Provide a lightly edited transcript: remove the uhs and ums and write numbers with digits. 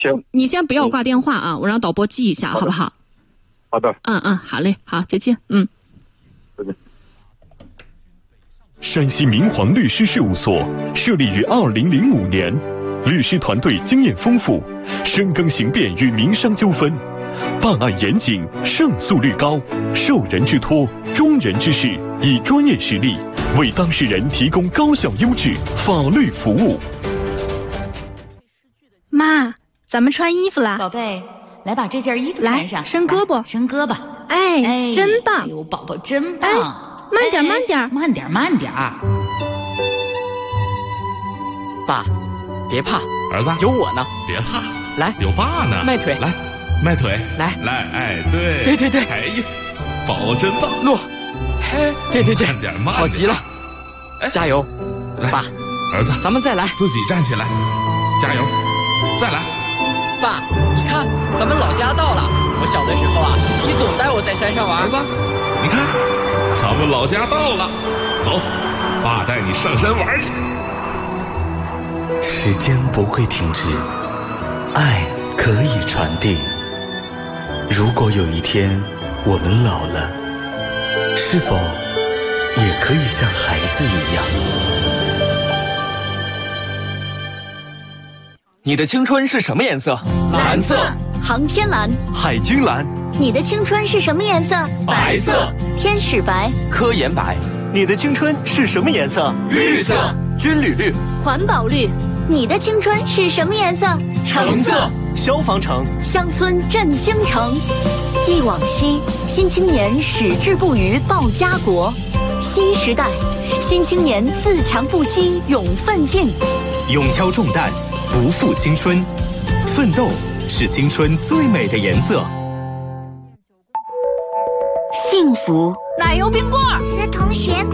行， 你先不要挂电话啊，我让导播记一下，好不好？ 好的。 好嘞，好，再见。 再见。 山西明皇律师事务所设立于2005年，律师团队经验丰富，深耕刑辩与民商纠纷，办案严谨，胜诉率高，受人之托，忠人之事，以专业实力为当事人提供高效优质法律服务。 妈，咱们穿衣服啦！ 宝贝，来把这件衣服穿上， 来伸胳膊， 伸胳膊。 哎，真棒！ 哎呦，宝宝真棒！ 慢点，慢点， 慢点，慢点。 爸，别怕， 儿子有我呢。 别怕， 来， 有爸呢。 迈腿， 来，迈腿， 来， 哎，对， 对， 哎呀，宝宝真棒。 落，对， 慢点，慢点， 好极了，加油，爸， 儿子， 咱们再来， 自己站起来，加油，再来。 爸，你看，咱们老家到了。我小的时候啊，你总带我在山上玩。 儿子，你看，咱们老家到了，走，爸带你上山玩去。 时间不会停止，爱可以传递。如果有一天我们老了，是否也可以像孩子一样？ 你的青春是什么颜色？蓝色。 航天蓝。 海军蓝。 你的青春是什么颜色？ 白色。 天使白。 科研白。 你的青春是什么颜色？ 绿色。军旅绿。 环保绿。你的青春是什么颜色？ 橙色。 消防橙。 乡村振兴城。忆往昔，新青年矢志不渝报家国。新时代，新青年自强不息勇奋进。 勇挑重担，不负青春，奋斗是青春最美的颜色。 幸福。 奶油冰棍儿。 和同学